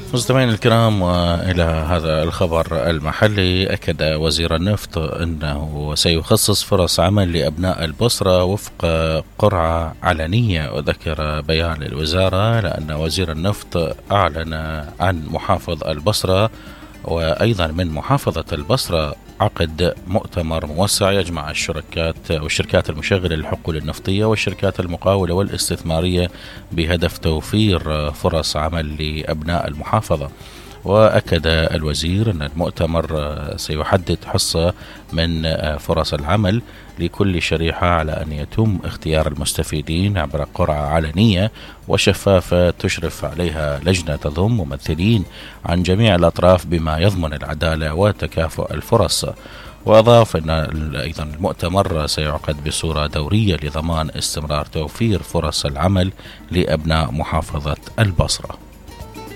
مستمعينا الكرام، وإلى هذا الخبر المحلي. أكد وزير النفط أنه سيخصص فرص عمل لأبناء البصرة وفق قرعة علنية. وذكر بيان للوزارة لأن وزير النفط أعلن عن محافظ البصرة وأيضا من محافظة البصرة عقد مؤتمر موسع يجمع الشركات المشغلة للحقول النفطية والشركات المقاولة والاستثمارية بهدف توفير فرص عمل لأبناء المحافظة. وأكد الوزير أن المؤتمر سيحدد حصة من فرص العمل لكل شريحة على أن يتم اختيار المستفيدين عبر قرعة علنية وشفافة تشرف عليها لجنة تضم ممثلين عن جميع الأطراف بما يضمن العدالة وتكافؤ الفرص. وأضاف أن أيضا المؤتمر سيعقد بصورة دورية لضمان استمرار توفير فرص العمل لأبناء محافظة البصرة.